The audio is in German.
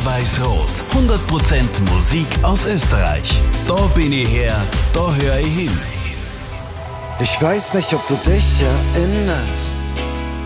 Rot-Weiß-Rot. 100% Musik aus Österreich. Da bin ich her, da höre ich hin. Ich weiß nicht, ob du dich erinnerst.